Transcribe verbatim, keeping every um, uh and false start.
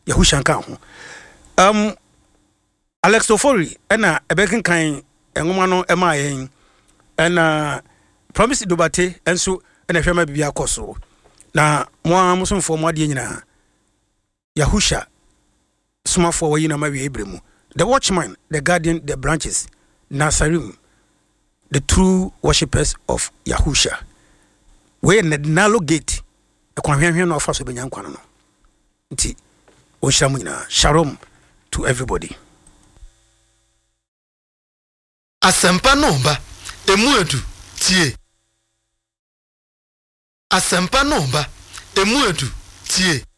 Yahusha nka ho um Alex Ofori ena ebekin kan enwoma no ema yen ena Promise Dobate enso ena hwema bibia koso na mo amsomfo mo ade nyina Yahusha smafo wayi na mawe Ibrahim the watchman, the guardian, the branches, Nasarim, the true worshippers of Yahusha. We in the narrow gate, a convention of us being young. Shalom to everybody. Asempa nomba, emuedu, tie. Asempa nomba, emuedu, tie.